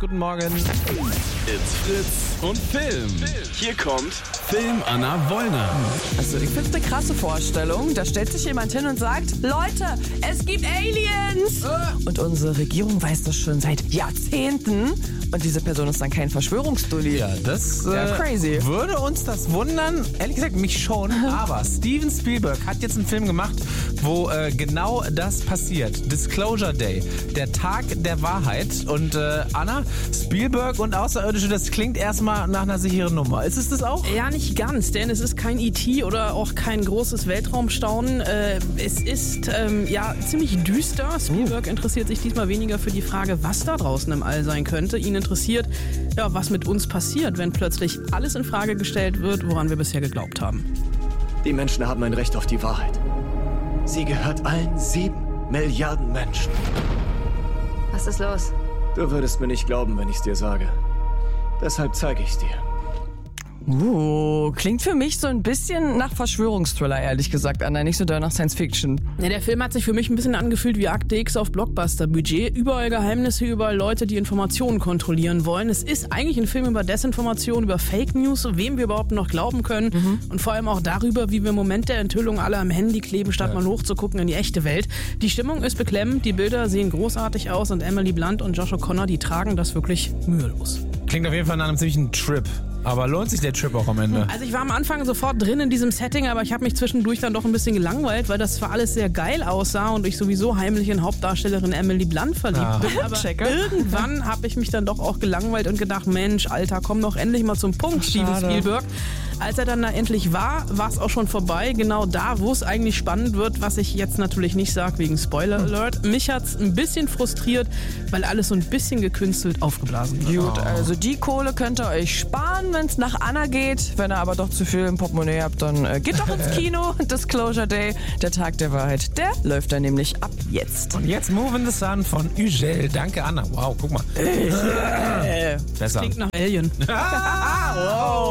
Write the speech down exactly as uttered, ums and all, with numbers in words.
guten Morgen. It's Fritz und Film. Hier kommt Film Anna Wollner. Also ich finde es eine krasse Vorstellung. Da stellt sich jemand hin und sagt, Leute, es gibt Aliens. Äh. Und unsere Regierung weiß das schon seit Jahrzehnten. Und diese Person ist dann kein Verschwörungsdulli. Ja, das ja, äh, crazy. würde uns das wundern. Ehrlich gesagt, mich schon. Aber Steven Spielberg hat jetzt einen Film gemacht, wo äh, genau das passiert. Disclosure Day, der Tag der Wahrheit. Und äh, Anna, Spielberg und Außerirdische, das klingt erstmal nach einer sicheren Nummer. Ist es das auch? Ja, nicht ganz, denn es ist kein E T oder auch kein großes Weltraumstaunen. Äh, es ist ähm, ja ziemlich düster. Spielberg interessiert sich diesmal weniger für die Frage, was da draußen im All sein könnte. Ihn interessiert, ja, was mit uns passiert, wenn plötzlich alles in Frage gestellt wird, woran wir bisher geglaubt haben. Die Menschen haben ein Recht auf die Wahrheit. Sie gehört allen sieben Milliarden Menschen. Was ist los? Du würdest mir nicht glauben, wenn ich es dir sage. Deshalb zeige ich es dir. Uh, klingt für mich so ein bisschen nach Verschwörungsthriller, ehrlich gesagt, Anna. Nicht so doll nach Science Fiction. Ja, der Film hat sich für mich ein bisschen angefühlt wie Akte X auf Blockbuster-Budget. Überall Geheimnisse, überall Leute, die Informationen kontrollieren wollen. Es ist eigentlich ein Film über Desinformation, über Fake News, wem wir überhaupt noch glauben können. Mhm. Und vor allem auch darüber, wie wir im Moment der Enthüllung alle am Handy kleben, statt ja. mal hochzugucken in die echte Welt. Die Stimmung ist beklemmend, die Bilder sehen großartig aus und Emily Blunt und Josh O'Connor, die tragen das wirklich mühelos. Klingt auf jeden Fall nach einem ziemlichen Trip. Aber lohnt sich der Trip auch am Ende? Also ich war am Anfang sofort drin in diesem Setting, aber ich habe mich zwischendurch dann doch ein bisschen gelangweilt, weil das zwar alles sehr geil aussah und ich sowieso heimlich in Hauptdarstellerin Emily Blunt verliebt ah. bin, aber Checker. irgendwann habe ich mich dann doch auch gelangweilt und gedacht, Mensch, Alter, komm doch endlich mal zum Punkt, Steven Spielberg. Als er dann da endlich war, war es auch schon vorbei, genau da, wo es eigentlich spannend wird, was ich jetzt natürlich nicht sage, wegen Spoiler Alert. Mich hat es ein bisschen frustriert, weil alles so ein bisschen gekünstelt aufgeblasen wird. Gut, also die Kohle könnt ihr euch sparen, wenn es nach Anna geht. Wenn ihr aber doch zu viel im Portemonnaie habt, dann äh, geht doch ins Kino. Disclosure Day, der Tag der Wahrheit, der läuft dann nämlich ab jetzt. Und jetzt Move in the Sun von Ugel. Danke, Anna. Wow, guck mal. Äh, Besser. Klingt nach Alien. wow.